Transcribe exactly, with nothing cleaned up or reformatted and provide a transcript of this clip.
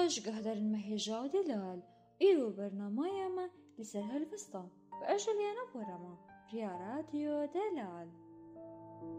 باش قهدر المهيجا دلال إيرو برنامج ما لسر هالفسطة وأجل يانا برما ريا راديو دلال.